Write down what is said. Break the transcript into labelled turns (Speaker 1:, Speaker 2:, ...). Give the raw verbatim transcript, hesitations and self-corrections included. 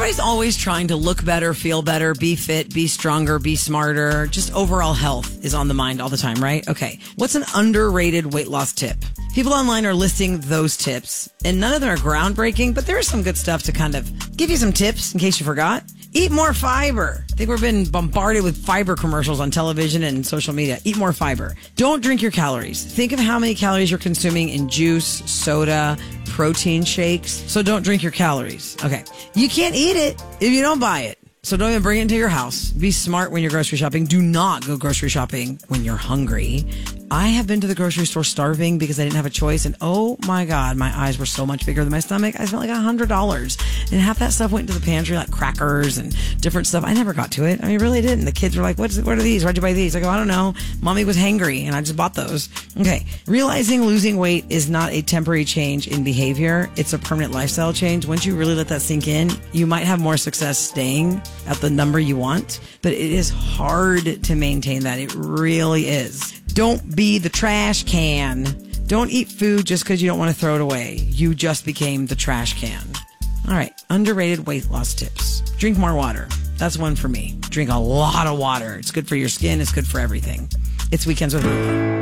Speaker 1: Everybody's always trying to look better, feel better, be fit, be stronger, be smarter. Just overall health is on the mind all the time, right? Okay. What's an underrated weight loss tip? People online are listing those tips, and none of them are groundbreaking, but there is some good stuff to kind of give you some tips in case you forgot. Eat more fiber. I think we've been bombarded with fiber commercials on television and social media. Eat more fiber. Don't drink your calories. Think of how many calories you're consuming in juice, soda, protein shakes. So don't drink your calories. Okay. You can't eat it if you don't buy it. So don't even bring it into your house. Be smart when you're grocery shopping. Do not go grocery shopping when you're hungry. I have been to the grocery store starving because I didn't have a choice. And oh my God, my eyes were so much bigger than my stomach. I spent like one hundred dollars. And half that stuff went into the pantry, like crackers and different stuff. I never got to it. I mean, really didn't. The kids were like, What's, what are these? Why'd you buy these? I go, I don't know. Mommy was hangry and I just bought those. Okay. Realizing losing weight is not a temporary change in behavior. It's a permanent lifestyle change. Once you really let that sink in, you might have more success staying at the number you want, but it is hard to maintain that. It really is. Don't be the trash can. Don't eat food just because you don't want to throw it away. You just became the trash can. All right. Underrated weight loss tips. Drink more water. That's one for me. Drink a lot of water. It's good for your skin. It's good for everything. It's Weekends with Mocha.